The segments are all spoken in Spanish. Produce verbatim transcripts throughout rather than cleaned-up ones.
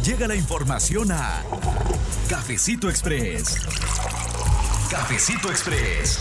llega la información a Cafecito Express. Cafecito Express.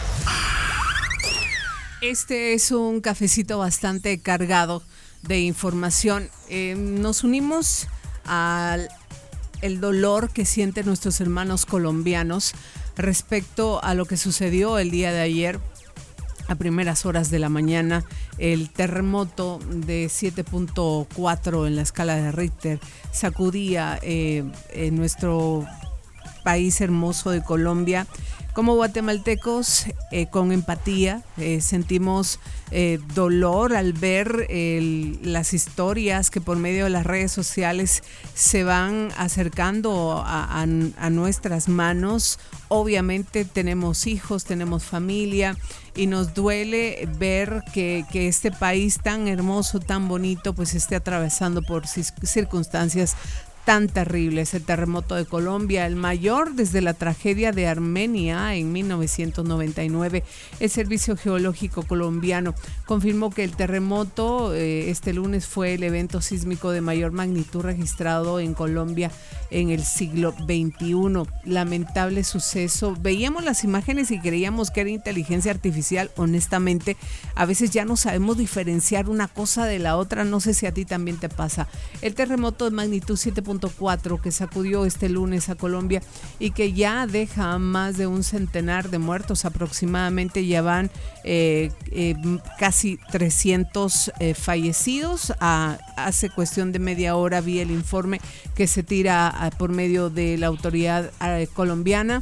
Este es un cafecito bastante cargado de información. Eh, nos unimos al el dolor que sienten nuestros hermanos colombianos respecto a lo que sucedió el día de ayer a primeras horas de la mañana, el terremoto de siete punto cuatro en la escala de Richter sacudía eh, en nuestro país hermoso de Colombia. Como guatemaltecos, eh, con empatía, eh, sentimos eh, dolor al ver el, las historias que por medio de las redes sociales se van acercando a, a, a nuestras manos. Obviamente tenemos hijos, tenemos familia y nos duele ver que, que este país tan hermoso, tan bonito, pues esté atravesando por circunstancias tan terribles. El terremoto de Colombia, el mayor desde la tragedia de Armenia en mil novecientos noventa y nueve. El Servicio Geológico Colombiano confirmó que el terremoto eh, este lunes fue el evento sísmico de mayor magnitud registrado en Colombia en el siglo veintiuno. Lamentable suceso. Veíamos las imágenes y creíamos que era inteligencia artificial. Honestamente, a veces ya no sabemos diferenciar una cosa de la otra. No sé si a ti también te pasa. El terremoto de magnitud siete punto cuatro que sacudió este lunes a Colombia y que ya deja más de un centenar de muertos, aproximadamente ya van eh, eh, casi trescientos eh, fallecidos. Ah, hace cuestión de media hora vi el informe que se tira ah, por medio de la autoridad eh, colombiana.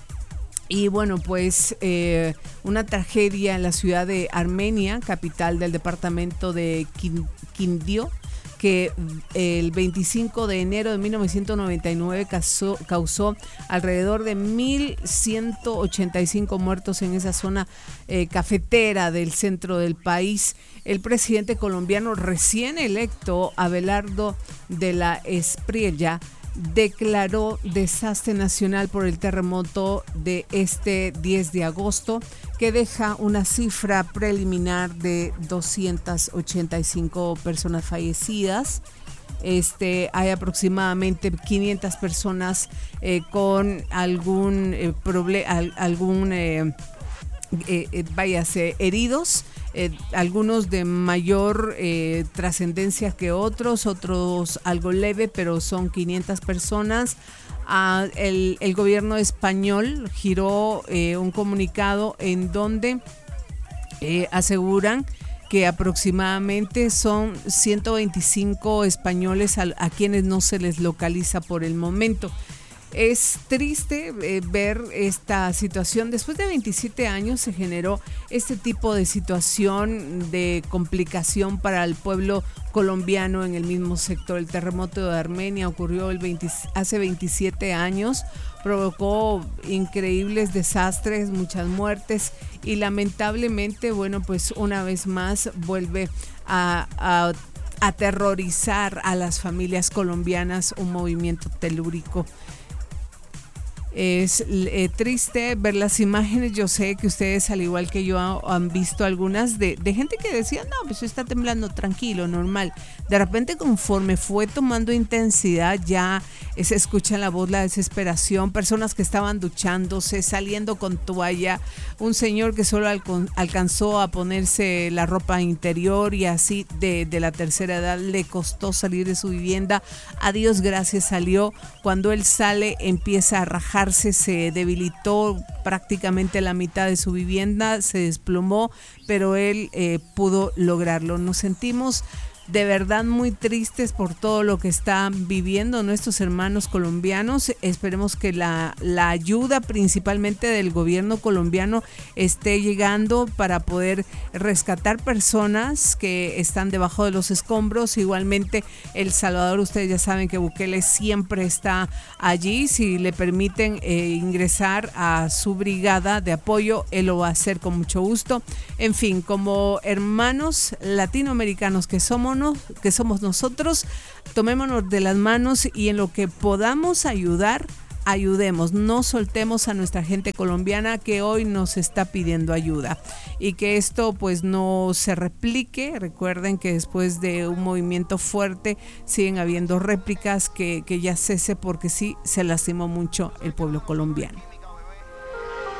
Y bueno, pues eh, una tragedia en la ciudad de Armenia, capital del departamento de Quindío, que el veinticinco de enero de mil novecientos noventa y nueve causó, causó alrededor de mil ciento ochenta y cinco muertos en esa zona eh, cafetera del centro del país. El presidente colombiano recién electo, Abelardo de la Espriella, declaró desastre nacional por el terremoto de este diez de agosto, que deja una cifra preliminar de doscientas ochenta y cinco personas fallecidas. Este, hay aproximadamente quinientas personas eh, con algún eh, problema, al, algún eh, eh, eh, váyase, heridos. Eh, algunos de mayor eh, trascendencia que otros, otros algo leve, pero son quinientas personas. Ah, el, el gobierno español giró eh, un comunicado en donde eh, aseguran que aproximadamente son ciento veinticinco españoles a, a quienes no se les localiza por el momento. Es triste eh, ver esta situación. Después de veintisiete años se generó este tipo de situación de complicación para el pueblo colombiano en el mismo sector. El terremoto de Armenia ocurrió el veinte, hace veintisiete años, provocó increíbles desastres, muchas muertes y lamentablemente, bueno, pues una vez más vuelve a, a aterrorizar a las familias colombianas un movimiento telúrico. Es eh, triste ver las imágenes. Yo sé que ustedes, al igual que yo, han visto algunas de, de gente que decía, no, pues está temblando tranquilo, normal. De repente, conforme fue tomando intensidad, ya se escucha en la voz la desesperación. Personas que estaban duchándose, saliendo con toalla. Un señor que solo alco- alcanzó a ponerse la ropa interior y así de, de la tercera edad le costó salir de su vivienda. A Dios gracias salió. Cuando él sale, empieza a rajar. Se debilitó prácticamente la mitad de su vivienda, se desplomó, pero él eh, pudo lograrlo. Nos sentimos de verdad muy tristes por todo lo que están viviendo nuestros hermanos colombianos. Esperemos que la, la ayuda principalmente del gobierno colombiano esté llegando para poder rescatar personas que están debajo de los escombros. Igualmente El Salvador, ustedes ya saben que Bukele siempre está allí. Si le permiten eh, ingresar a su brigada de apoyo, él lo va a hacer con mucho gusto. En fin, como hermanos latinoamericanos que somos, que somos nosotros, tomémonos de las manos y en lo que podamos ayudar, ayudemos, no soltemos a nuestra gente colombiana que hoy nos está pidiendo ayuda y que esto pues no se replique. Recuerden que después de un movimiento fuerte siguen habiendo réplicas, que, que ya cese porque sí se lastimó mucho el pueblo colombiano.